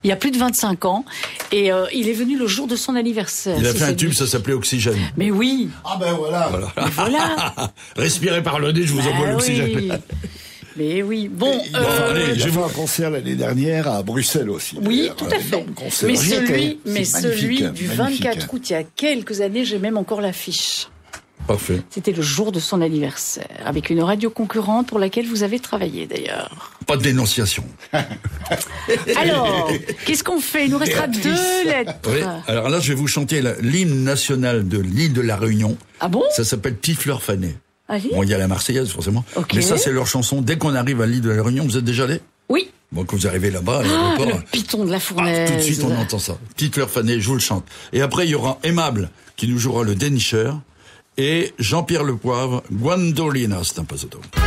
Il y a plus de 25 ans, et il est venu le jour de son anniversaire. Il a fait un tube, ça s'appelait Oxygène. Mais oui. Ah ben voilà. Mais voilà. Respirez par le nez, je vous envoie l'oxygène. Oui. Mais oui, bon... Allez, j'ai fait un concert l'année dernière à Bruxelles aussi. Oui, tout à fait. Mais celui du 24 août, il y a quelques années, j'ai même encore l'affiche. Parfait. C'était le jour de son anniversaire, avec une radio concurrente pour laquelle vous avez travaillé d'ailleurs. Pas de dénonciation. Alors, qu'est-ce qu'on fait? Il nous restera Béatrice. 2 lettres. Oui. Alors là, je vais vous chanter l'hymne national de l'île de la Réunion. Ah bon? Ça s'appelle Petite fleur fanée. Allez. Bon, il y a la Marseillaise, forcément. Ok. Mais ça, c'est leur chanson. Dès qu'on arrive à l'île de la Réunion, vous êtes déjà allé? Oui. Bon, quand vous arrivez là-bas, à l'aéroport, Le piton de la fournaise. tout de suite, on entend ça. Petite fleur fanée, je vous le chante. Et après, il y aura Aimable, qui nous jouera le dénicheur. Et Jean-Pierre Lepoivre, Guandolina, c'est un pas auto.